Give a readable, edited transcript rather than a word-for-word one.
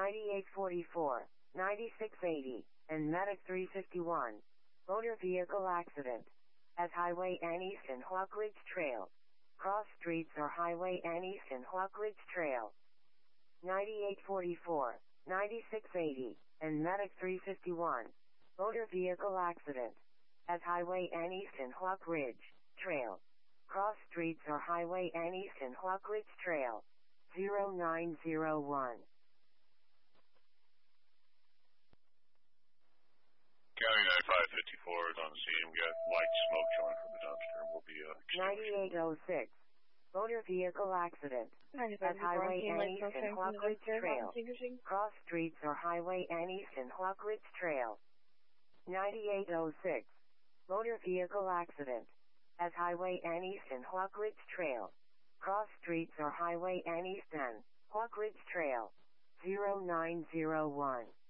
9844, 9680, and Medic 351. Motor vehicle accident. At Highway N East and Hawk Ridge Trail. Cross streets or Highway N East and Hawk Ridge Trail. 9844, 9680, and Medic 351. Motor vehicle accident. At Highway N East and Hawk Ridge Trail. Cross streets or Highway N East and Hawk Ridge Trail. 0901. County 9554 is on the scene. We got white smoke showing from the dumpster. We'll be 9806. Motor vehicle accident. At Highway N East and Hawk Ridge Trail. Cross streets or Highway N East and Hawk Ridge Trail. 9806. Motor vehicle accident. At Highway N East and Hawk Ridge Trail. Cross streets or Highway N East and Hawk Ridge Trail. 0901.